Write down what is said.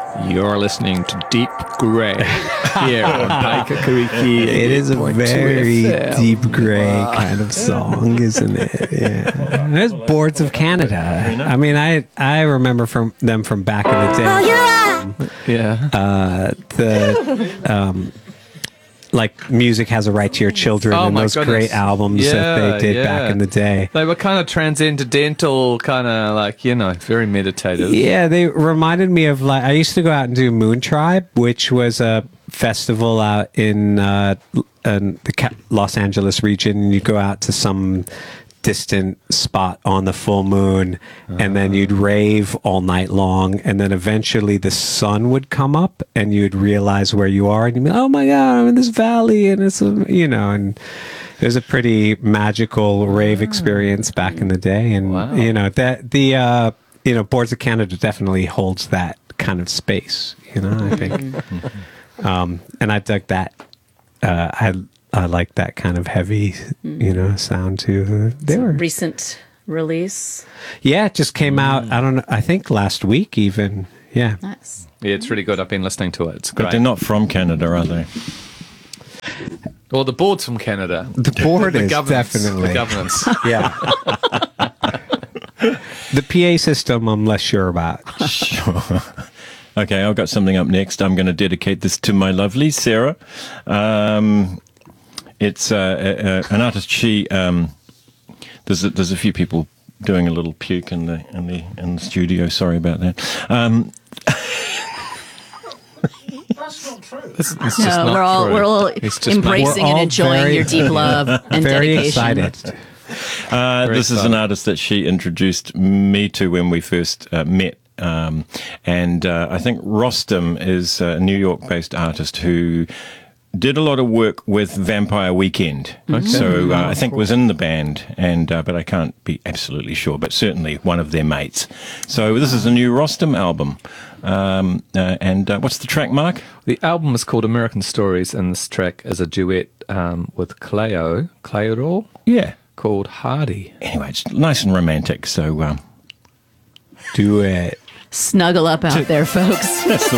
You're listening to Deep Grey here on Paikakariki. It is a 88.2 very FM. deep gray kind of song, isn't it? Yeah. There's Boards of Canada. I mean, I remember from them from back in the day. Yeah. Like Music Has a Right to Your Children Oh and my those goodness. great albums that they did back in the day. They were kind of transcendental, kind of like, very meditative. Yeah, they reminded me of I used to go out and do Moon Tribe, which was a festival out in the Los Angeles region. And you go out to some distant spot on the full moon, and then you'd rave all night long, and then eventually the sun would come up, and you'd realize where you are, and you'd be, oh my god, I'm in this valley, and it's and it was a pretty magical rave experience back in the day, and Boards of Canada definitely holds that kind of space, I think, and I dug that. I like that kind of heavy, sound too. They were recent release. Yeah, it just came out. I don't know. I think last week even. Yeah. Nice. Yeah, it's really good. I've been listening to it. It's great. But they're not from Canada, are they? Well, the board's from Canada. The board is governance, definitely. the governance. Yeah. The PA system, I'm less sure about. Sure. Okay, I've got something up next. I'm going to dedicate this to my lovely Sarah. It's an artist. She there's a few people doing a little puke in the studio. Sorry about that. That's not true. It's just No, not we're all true. we're all It's just embracing We're and all enjoying very- your deep love and Very dedication. excited. This is an artist that she introduced me to when we first met. And I think Rostam is a New York-based artist who did a lot of work with Vampire Weekend. So I think was in the band, but I can't be absolutely sure, but certainly one of their mates. So this is a new Rostam album. And what's the track, Mark? The album is called American Stories, and this track is a duet with Cleo, Yeah. called Hardy. Anyway, it's nice and romantic, so Do it. Snuggle up out there, folks. that's the